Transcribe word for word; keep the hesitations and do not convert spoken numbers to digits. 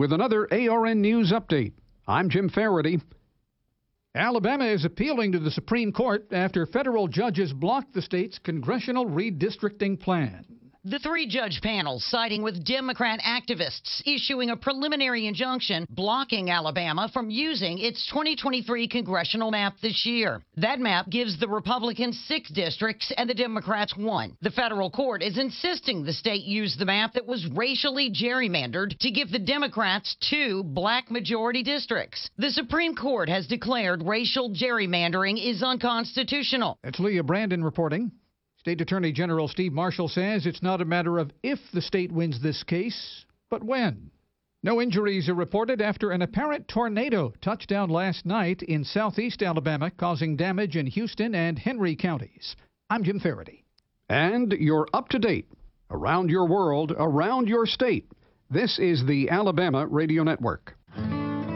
with another A R N News update. I'm Jim Faraday. Alabama is appealing to the Supreme Court after federal judges blocked the state's congressional redistricting plan. The three-judge panel siding with Democrat activists, issuing a preliminary injunction blocking Alabama from using its twenty twenty-three congressional map this year. That map gives the Republicans six districts and the Democrats one. The federal court is insisting the state use the map that was racially gerrymandered to give the Democrats two black majority districts. The Supreme Court has declared racial gerrymandering is unconstitutional. That's Leah Brandon reporting. State Attorney General Steve Marshall says it's not a matter of if the state wins this case, but when. No injuries are reported after an apparent tornado touched down last night in southeast Alabama, causing damage in Houston and Henry counties. I'm Jim Faraday. And you're up to date. Around your world, around your state. This is the Alabama Radio Network.